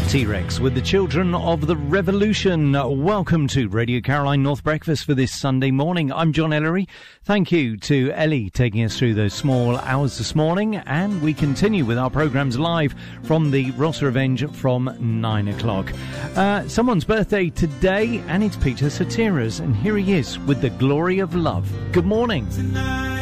T-Rex with the Children of the Revolution. Welcome to Radio Caroline North Breakfast for this Sunday morning. I'm John Ellery. Thank you to Ellie taking us through those small hours this morning. And we continue with our programmes live from the Ross Revenge from 9 o'clock. Someone's birthday today, and it's Peter Cetera's. And here he is with The Glory of Love. Good morning.